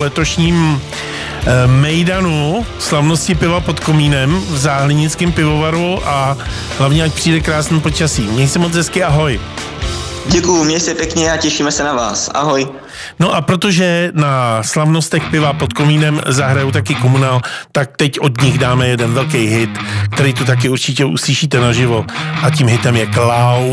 letošním mejdanu slavnosti piva pod komínem v Záhlinickém pivovaru a hlavně ať přijde krásný počasí. Měj se moc hezky, ahoj. Děkuju, měj se pěkně a těšíme se na vás. Ahoj. No a protože na slavnostech piva pod komínem zahrajou taky Komunál, tak teď od nich dáme jeden velký hit, který tu taky určitě uslyšíte naživo a tím hitem je Clown.